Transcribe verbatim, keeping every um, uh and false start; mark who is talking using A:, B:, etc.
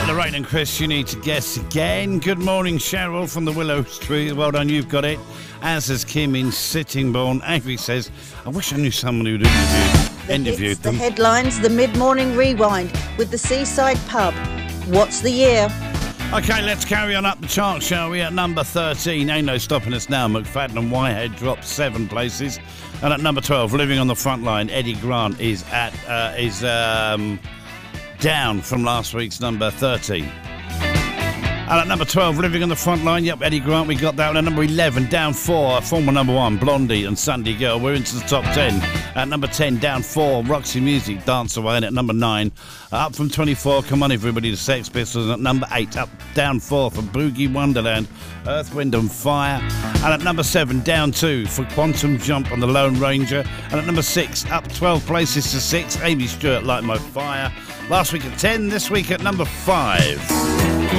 A: Lorraine and Chris, you need to guess again. Good morning, Cheryl from the Willow Tree. Well done, you've got it. As has Kim in Sittingbourne. Avery says, I wish I knew someone who'd interviewed,
B: The
A: interviewed
B: hits,
A: them.
B: the headlines, the mid-morning rewind with the Seaside Pub. What's the year?
A: Okay, let's carry on up the chart, shall we? At number thirteen, ain't no stopping us now. McFadden and Whitehead dropped seven places. And at number twelve, living on the front line, Eddie Grant is at uh, is um, down from last week's number thirteen. And at number twelve, living on the front line, yep, Eddie Grant, we got that one. At number eleven, down four, former number one, Blondie and Sunday Girl. We're into the top ten. At number ten, down four, Roxy Music, Dance Away. And at number nine, up from twenty-four, come on everybody, the Sex Pistols. And at number eight, up, down four for Boogie Wonderland, Earth, Wind and Fire. And at number seven, down two for Quantum Jump on the Lone Ranger. And at number six, up twelve places to six, Amy Stewart, Light My Fire. Last week at ten, this week at number five.